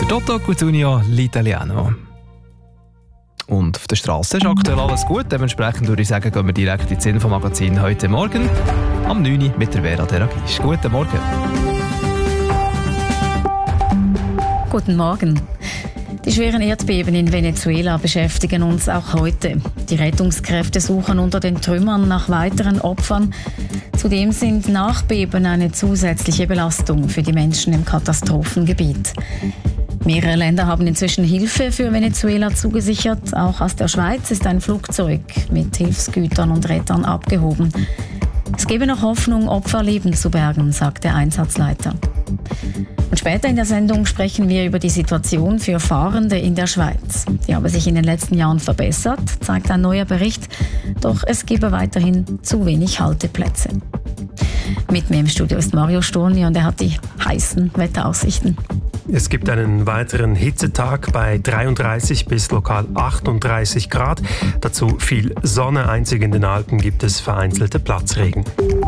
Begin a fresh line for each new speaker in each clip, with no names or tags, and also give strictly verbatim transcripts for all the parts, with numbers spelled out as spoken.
Toto Cutugno l'Italiano. Und auf der Straße ist aktuell alles gut. Dementsprechend würde ich sagen, gehen wir direkt ins Infomagazin heute Morgen am neun Uhr mit der Vera Deragisch. Guten Morgen.
Guten Morgen. Die schweren Erdbeben in Venezuela beschäftigen uns auch heute. Die Rettungskräfte suchen unter den Trümmern nach weiteren Opfern. Zudem sind Nachbeben eine zusätzliche Belastung für die Menschen im Katastrophengebiet. Mehrere Länder haben inzwischen Hilfe für Venezuela zugesichert. Auch aus der Schweiz ist ein Flugzeug mit Hilfsgütern und Rettern abgehoben. Es gebe noch Hoffnung, Opferleben zu bergen, sagt der Einsatzleiter. Und später in der Sendung sprechen wir über die Situation für Fahrende in der Schweiz. Die habe sich in den letzten Jahren verbessert, zeigt ein neuer Bericht. Doch es gebe weiterhin zu wenig Halteplätze. Mit mir im Studio ist Mario Storni und er hat die heißen Wetteraussichten.
Es gibt einen weiteren Hitzetag bei dreiunddreißig bis lokal achtunddreißig Grad. Dazu viel Sonne. Einzig in den Alpen gibt es vereinzelte Platzregen.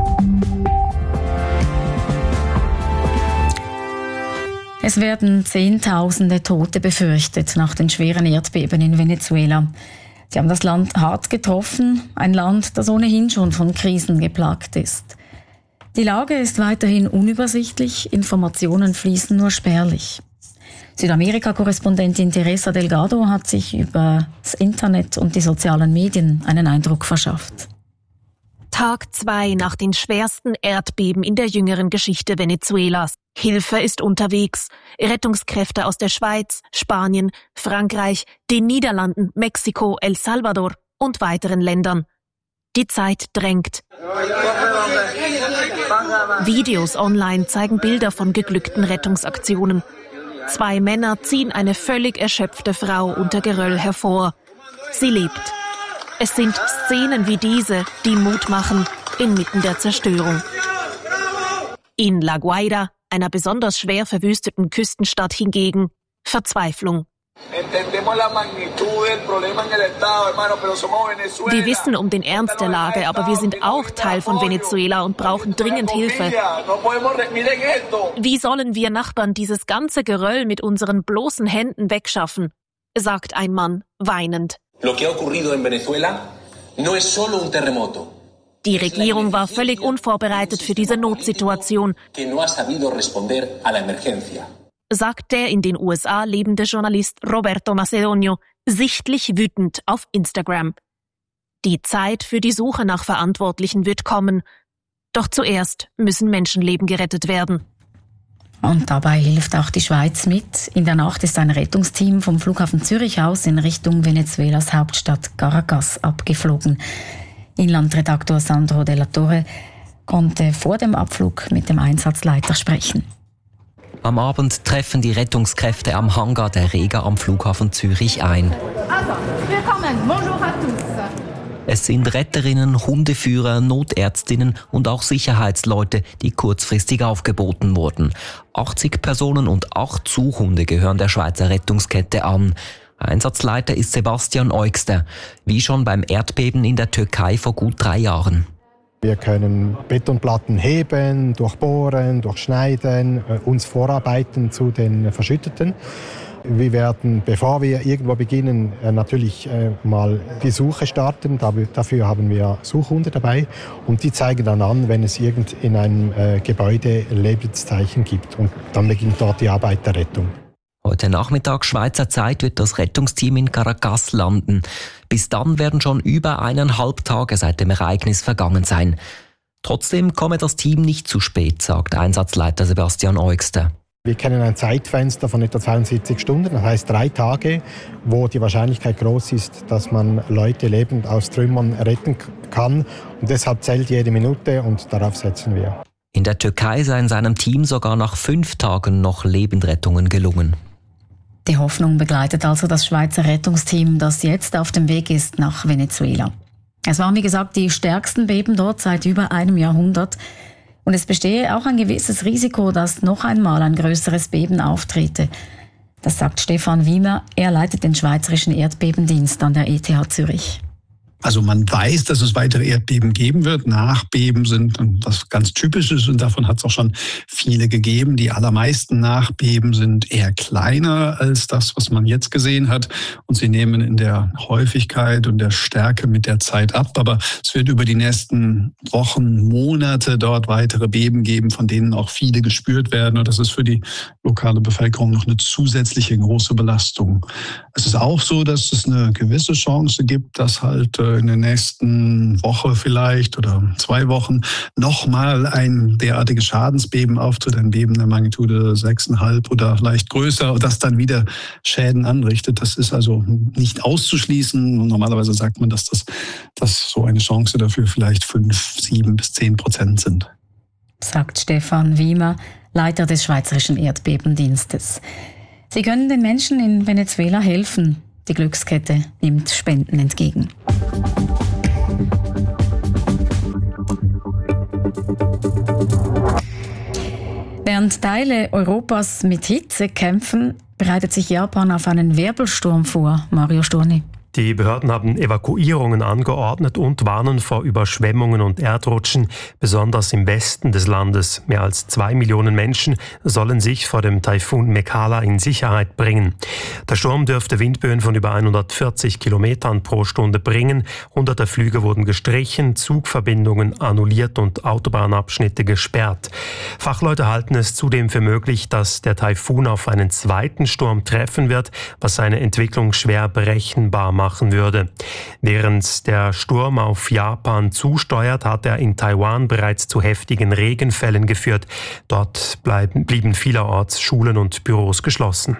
Es werden Zehntausende Tote befürchtet nach den schweren Erdbeben in Venezuela. Sie haben das Land hart getroffen, ein Land, das ohnehin schon von Krisen geplagt ist. Die Lage ist weiterhin unübersichtlich, Informationen fließen nur spärlich. Südamerika-Korrespondentin Teresa Delgado hat sich über das Internet und die sozialen Medien einen Eindruck verschafft.
Tag zwei nach den schwersten Erdbeben in der jüngeren Geschichte Venezuelas. Hilfe ist unterwegs. Rettungskräfte aus der Schweiz, Spanien, Frankreich, den Niederlanden, Mexiko, El Salvador und weiteren Ländern. Die Zeit drängt. Videos online zeigen Bilder von geglückten Rettungsaktionen. Zwei Männer ziehen eine völlig erschöpfte Frau unter Geröll hervor. Sie lebt. Es sind Szenen wie diese, die Mut machen, inmitten der Zerstörung. In La Guaira, einer besonders schwer verwüsteten Küstenstadt hingegen, Verzweiflung. Wir wissen um den Ernst der Lage, aber wir sind auch Teil von Venezuela und brauchen dringend Hilfe. Wie sollen wir Nachbarn dieses ganze Geröll mit unseren bloßen Händen wegschaffen? Sagt ein Mann, weinend. Die Regierung war völlig unvorbereitet für diese Notsituation, sagt der in den U S A lebende Journalist Roberto Macedonio, sichtlich wütend auf Instagram. Die Zeit für die Suche nach Verantwortlichen wird kommen. Doch zuerst müssen Menschenleben gerettet werden.
Und dabei hilft auch die Schweiz mit. In der Nacht ist ein Rettungsteam vom Flughafen Zürich aus in Richtung Venezuelas Hauptstadt Caracas abgeflogen. Inlandredaktor Sandro Della Torre konnte vor dem Abflug mit dem Einsatzleiter sprechen.
Am Abend treffen die Rettungskräfte am Hangar der Rega am Flughafen Zürich ein.
Also, willkommen, bonjour à tous.
Es sind Retterinnen, Hundeführer, Notärztinnen und auch Sicherheitsleute, die kurzfristig aufgeboten wurden. achtzig Personen und acht Suchhunde gehören der Schweizer Rettungskette an. Einsatzleiter ist Sebastian Eugster, wie schon beim Erdbeben in der Türkei vor gut drei Jahren.
Wir können Betonplatten heben, durchbohren, durchschneiden, uns vorarbeiten zu den Verschütteten. Wir werden, bevor wir irgendwo beginnen, natürlich mal die Suche starten. Dafür haben wir Suchhunde dabei und die zeigen dann an, wenn es irgend in einem Gebäude Lebenszeichen gibt. Und dann beginnt dort die Arbeit der Rettung.
Heute Nachmittag Schweizer Zeit wird das Rettungsteam in Caracas landen. Bis dann werden schon über eineinhalb Tage seit dem Ereignis vergangen sein. Trotzdem komme das Team nicht zu spät, sagt Einsatzleiter Sebastian Eugster.
Wir kennen ein Zeitfenster von etwa zweiundsiebzig Stunden, das heißt drei Tage, wo die Wahrscheinlichkeit groß ist, dass man Leute lebend aus Trümmern retten kann. Und deshalb zählt jede Minute und darauf setzen wir.
In der Türkei seien seinem Team sogar nach fünf Tagen noch Lebendrettungen gelungen.
Die Hoffnung begleitet also das Schweizer Rettungsteam, das jetzt auf dem Weg ist nach Venezuela. Es waren, wie gesagt, die stärksten Beben dort seit über einem Jahrhundert. Und es bestehe auch ein gewisses Risiko, dass noch einmal ein größeres Beben auftrete. Das sagt Stefan Wiemer. Er leitet den Schweizerischen Erdbebendienst an der E T H Zürich.
Also man weiß, dass es weitere Erdbeben geben wird. Nachbeben sind was ganz Typisches und davon hat es auch schon viele gegeben. Die allermeisten Nachbeben sind eher kleiner als das, was man jetzt gesehen hat. Und sie nehmen in der Häufigkeit und der Stärke mit der Zeit ab. Aber es wird über die nächsten Wochen, Monate dort weitere Beben geben, von denen auch viele gespürt werden. Und das ist für die lokale Bevölkerung noch eine zusätzliche große Belastung. Es ist auch so, dass es eine gewisse Chance gibt, dass halt in der nächsten Woche vielleicht oder zwei Wochen nochmal ein derartiges Schadensbeben auftritt, ein Beben der Magnitude sechs Komma fünf oder leicht größer, das dann wieder Schäden anrichtet. Das ist also nicht auszuschließen. Normalerweise sagt man, dass das dass so eine Chance dafür vielleicht fünf, sieben bis zehn Prozent sind.
Sagt Stefan Wiemer, Leiter des Schweizerischen Erdbebendienstes. Sie können den Menschen in Venezuela helfen. Die Glückskette nimmt Spenden entgegen. Während Teile Europas mit Hitze kämpfen, bereitet sich Japan auf einen Wirbelsturm vor. Mario Storni.
Die Behörden haben Evakuierungen angeordnet und warnen vor Überschwemmungen und Erdrutschen, besonders im Westen des Landes. Mehr als zwei Millionen Menschen sollen sich vor dem Taifun Mekala in Sicherheit bringen. Der Sturm dürfte Windböen von über hundertvierzig Kilometern pro Stunde bringen. Hunderte Flüge wurden gestrichen, Zugverbindungen annulliert und Autobahnabschnitte gesperrt. Fachleute halten es zudem für möglich, dass der Taifun auf einen zweiten Sturm treffen wird, was seine Entwicklung schwer berechenbar macht. machen würde. Während der Sturm auf Japan zusteuert, hat er in Taiwan bereits zu heftigen Regenfällen geführt. Dort bleiben, blieben vielerorts Schulen und Büros geschlossen.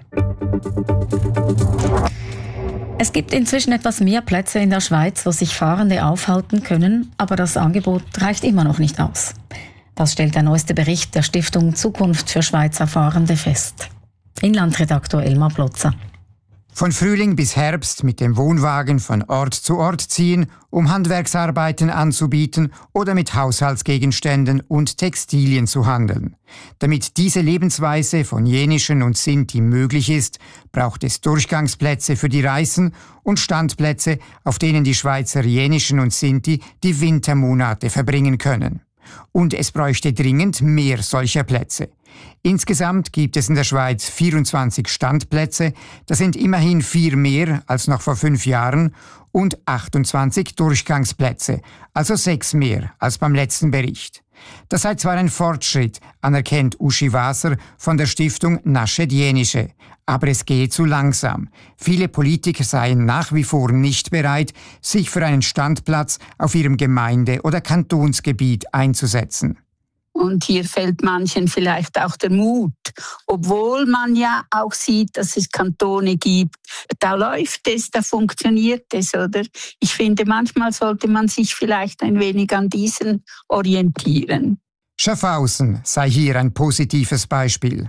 Es gibt inzwischen etwas mehr Plätze in der Schweiz, wo sich Fahrende aufhalten können, aber das Angebot reicht immer noch nicht aus. Das stellt der neueste Bericht der Stiftung Zukunft für Schweizer Fahrende fest. Inlandredaktor Elmar Plotzer.
Von Frühling bis Herbst mit dem Wohnwagen von Ort zu Ort ziehen, um Handwerksarbeiten anzubieten oder mit Haushaltsgegenständen und Textilien zu handeln. Damit diese Lebensweise von Jenischen und Sinti möglich ist, braucht es Durchgangsplätze für die Reisen und Standplätze, auf denen die Schweizer Jenischen und Sinti die Wintermonate verbringen können. Und es bräuchte dringend mehr solcher Plätze. Insgesamt gibt es in der Schweiz vierundzwanzig Standplätze, das sind immerhin vier mehr als noch vor fünf Jahren, und achtundzwanzig Durchgangsplätze, also sechs mehr als beim letzten Bericht. Das sei zwar ein Fortschritt, anerkennt Uschi Waser von der Stiftung Naschet Jenische, aber es gehe zu langsam. Viele Politiker seien nach wie vor nicht bereit, sich für einen Standplatz auf ihrem Gemeinde- oder Kantonsgebiet einzusetzen.
Und hier fehlt manchen vielleicht auch der Mut, obwohl man ja auch sieht, dass es Kantone gibt. Da läuft es, da funktioniert es, oder? Ich finde, manchmal sollte man sich vielleicht ein wenig an diesen orientieren.
Schaffhausen sei hier ein positives Beispiel.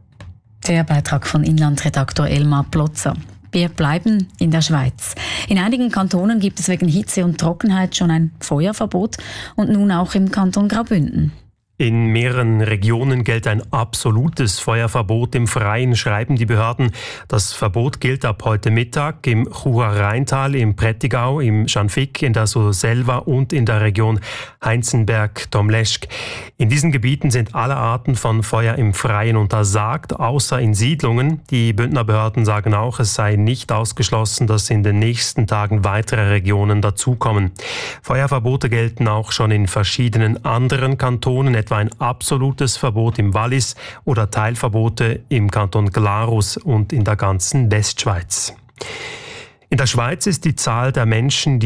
Der Beitrag von Inlandredaktor Elmar Plotzer. Wir bleiben in der Schweiz. In einigen Kantonen gibt es wegen Hitze und Trockenheit schon ein Feuerverbot und nun auch im Kanton Graubünden.
In mehreren Regionen gilt ein absolutes Feuerverbot im Freien, schreiben die Behörden. Das Verbot gilt ab heute Mittag im Churer Rheintal, im Prättigau, im Schanfigg, in der Surselva und in der Region Heinzenberg-Domleschg. In diesen Gebieten sind alle Arten von Feuer im Freien untersagt, außer in Siedlungen. Die Bündner Behörden sagen auch, es sei nicht ausgeschlossen, dass in den nächsten Tagen weitere Regionen dazukommen. Feuerverbote gelten auch schon in verschiedenen anderen Kantonen, etwa ein absolutes Verbot im Wallis oder Teilverbote im Kanton Glarus und in der ganzen Westschweiz. In der Schweiz ist die Zahl der Menschen, die